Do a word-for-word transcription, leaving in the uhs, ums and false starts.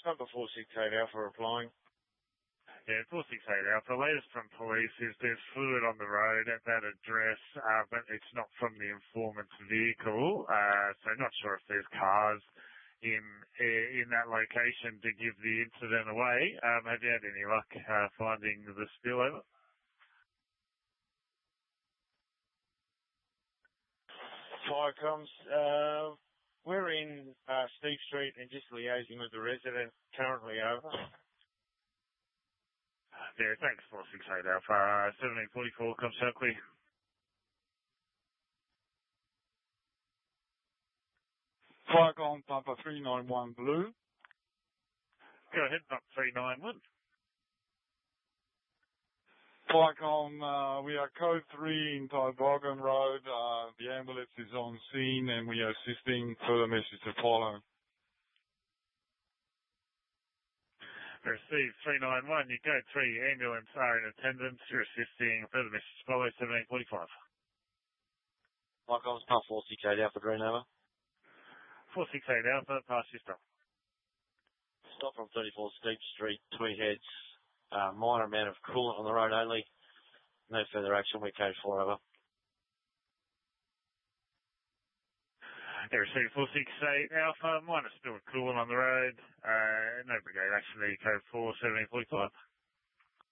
number four six eight Alpha replying. Yeah, four six eight Alpha. The latest from police is there's fluid on the road at that address, uh, but it's not from the informant's vehicle. Uh, so not sure if there's cars in in that location to give the incident away. Um, have you had any luck uh, finding the spillover? Fire comes. Uh, we're in uh, Steve Street and just liaising with the resident. Currently over. Yeah, thanks, four six eight Alpha. seventeen forty-four, comes Oakley. Flycom Papa three nine one Blue. Go ahead, Papa three nine one. Flycom, uh, we are code three in Toboggan Road. Uh, the ambulance is on scene and we are assisting. Further message to follow. Receive three nine one, you code three, ambulance are in attendance, you're assisting, further message to follow, seventeen forty-five. Flycom's Papa four six eight Alpha Green over. four six eight Alpha, pass your stop. Stop from thirty-four Steep Street, Twee Heads. Uh, minor amount of coolant on the road only. No further action, we code four over. Yeah, receive four six eight Alpha, minor spill of coolant on the road. Uh, no brigade action, code four, seventeen forty-five.